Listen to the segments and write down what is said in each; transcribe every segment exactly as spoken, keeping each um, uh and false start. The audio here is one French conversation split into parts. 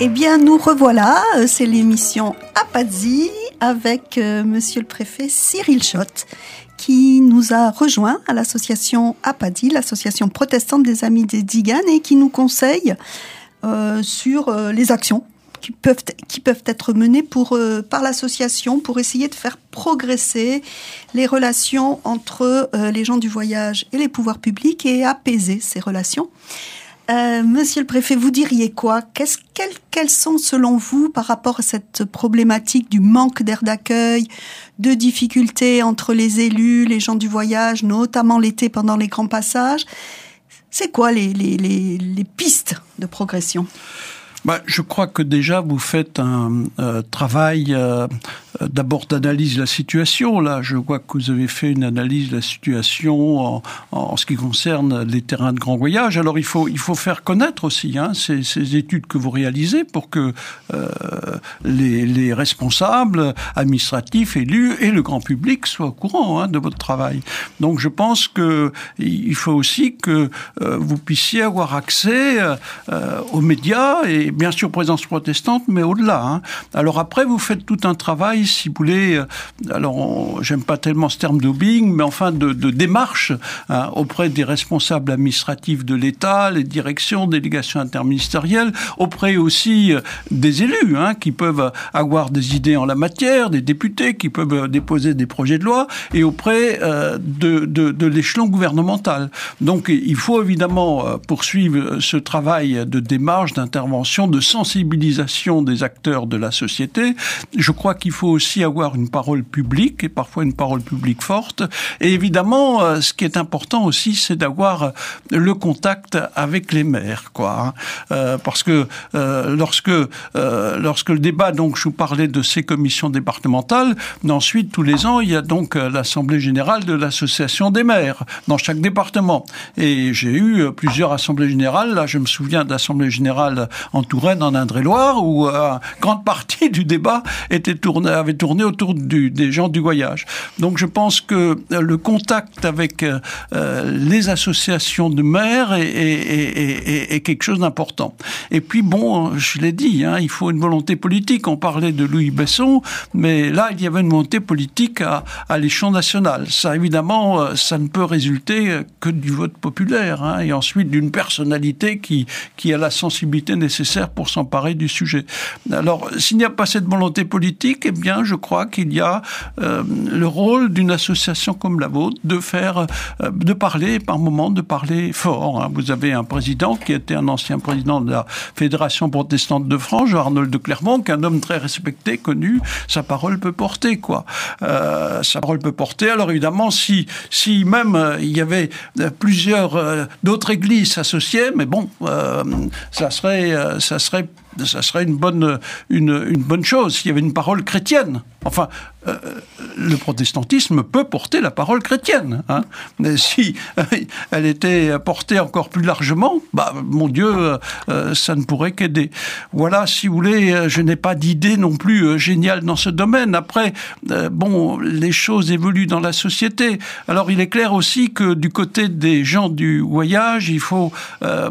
Eh bien, nous revoilà, c'est l'émission Apazzi avec euh, Monsieur le Préfet Cyril Schott qui nous a rejoint à l'association Apazzi, l'association protestante des Amis des Tziganes, et qui nous conseille euh, sur euh, les actions qui peuvent, qui peuvent être menées pour, euh, par l'association pour essayer de faire progresser les relations entre euh, les gens du voyage et les pouvoirs publics et apaiser ces relations. Euh, Monsieur le Préfet, vous diriez quoi ? Qu'est-ce, quelles, quelles sont, selon vous, par rapport à cette problématique du manque d'aire d'accueil, de difficultés entre les élus, les gens du voyage, notamment l'été pendant les grands passages ? C'est quoi les, les, les, les pistes de progression ? Bah, je crois que déjà vous faites un euh, travail euh, d'abord d'analyse de la situation. Là, je vois que vous avez fait une analyse de la situation en, en ce qui concerne les terrains de grand voyage. Alors il faut il faut faire connaître aussi hein, ces, ces études que vous réalisez pour que euh, les, les responsables administratifs, élus et le grand public soient au courant hein, de votre travail. Donc je pense que il faut aussi que euh, vous puissiez avoir accès euh, aux médias et bien sûr présence protestante, mais au-delà. Hein. Alors après, vous faites tout un travail, si vous voulez, euh, alors on, j'aime pas tellement ce terme de lobbying, mais enfin de, de démarche hein, auprès des responsables administratifs de l'État, les directions, délégations interministérielles, auprès aussi euh, des élus hein, qui peuvent avoir des idées en la matière, des députés qui peuvent déposer des projets de loi, et auprès euh, de, de, de l'échelon gouvernemental. Donc il faut évidemment euh, poursuivre ce travail de démarche, d'intervention, de sensibilisation des acteurs de la société. Je crois qu'il faut aussi avoir une parole publique et parfois une parole publique forte. Et évidemment, euh, ce qui est important aussi, c'est d'avoir le contact avec les maires, quoi. Euh, parce que euh, lorsque euh, lorsque le débat, donc je vous parlais de ces commissions départementales, mais ensuite tous les ans il y a donc l'assemblée générale de l'association des maires dans chaque département. Et j'ai eu plusieurs assemblées générales. Là, je me souviens d'assemblée générale en Touraine, en Indre-et-Loire, où euh, grande partie du débat était tourné, avait tourné autour du, des gens du voyage. Donc je pense que le contact avec euh, les associations de maires est, est, est, est, est quelque chose d'important. Et puis bon, je l'ai dit, hein, il faut une volonté politique. On parlait de Louis Besson, mais là il y avait une volonté politique à, à l'échelon national. Ça évidemment, ça ne peut résulter que du vote populaire, hein, et ensuite d'une personnalité qui, qui a la sensibilité nécessaire pour s'emparer du sujet. Alors, s'il n'y a pas cette volonté politique, eh bien, je crois qu'il y a euh, le rôle d'une association comme la vôtre de faire, euh, de parler, par moment, de parler fort. Hein. Vous avez un président qui était un ancien président de la Fédération protestante de France, Jean-Arnold de Clermont, qui est un homme très respecté, connu. Sa parole peut porter, quoi. Euh, sa parole peut porter. Alors, évidemment, si, si même euh, il y avait plusieurs euh, d'autres églises associées, mais bon, euh, ça serait euh, ça serait ça serait une bonne une une bonne chose s'il y avait une parole chrétienne. Enfin, euh, le protestantisme peut porter la parole chrétienne. Hein. Mais si euh, elle était portée encore plus largement, bah mon Dieu, euh, ça ne pourrait qu'aider. Voilà, si vous voulez, je n'ai pas d'idée non plus euh, géniale dans ce domaine. Après, euh, bon, les choses évoluent dans la société. Alors, il est clair aussi que du côté des gens du voyage, il faut euh,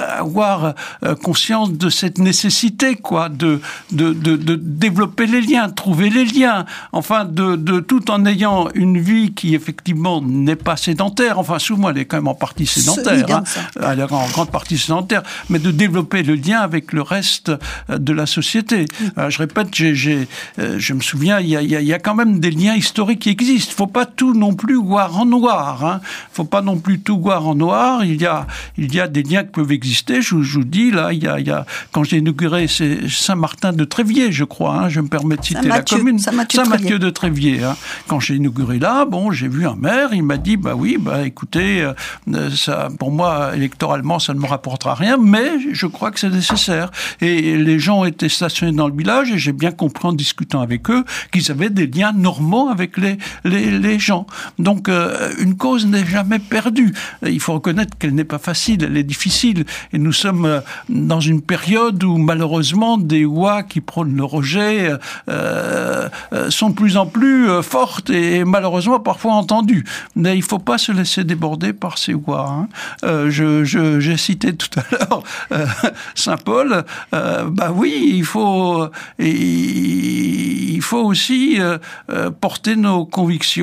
avoir euh, conscience de cette nécessité, quoi, de de de, de développer les liens, trouver les liens. Enfin, de, de, tout en ayant une vie qui, effectivement, n'est pas sédentaire. Enfin, souvent, elle est quand même en partie sédentaire. Hein. Elle est en grande partie sédentaire. Mais de développer le lien avec le reste de la société. Euh, je répète, j'ai, j'ai, euh, je me souviens, il y a, il y a quand même des liens historiques qui existent. Il ne faut pas tout non plus voir en noir. Hein. Il ne faut pas non plus tout voir en noir. Il y a, il y a des liens qui peuvent exister. Je, je vous dis, là, il y a, il y a quand j'ai inauguré, c'est Saint-Martin de Tréviers, je crois. Hein, je me permets de citer la commune. Saint-Mathieu, Saint-Mathieu de Tréviers. Hein. Quand j'ai inauguré là, bon, j'ai vu un maire, il m'a dit, bah oui, bah écoutez, euh, ça, pour moi, électoralement, ça ne me rapportera rien, mais je crois que c'est nécessaire. Et les gens ont été stationnés dans le village, et j'ai bien compris en discutant avec eux qu'ils avaient des liens normaux avec les, les, les gens. Donc, euh, une cause n'est jamais perdue. Il faut reconnaître qu'elle n'est pas facile, elle est difficile. Et nous sommes dans une période où, malheureusement, des lois qui prônent le rejet, euh, Euh, sont de plus en plus euh, fortes et malheureusement parfois entendues. Mais il ne faut pas se laisser déborder par ces voix. Hein. Euh, je, je, j'ai cité tout à l'heure euh, Saint Paul. Euh, bah oui, il faut, il faut aussi euh, porter nos convictions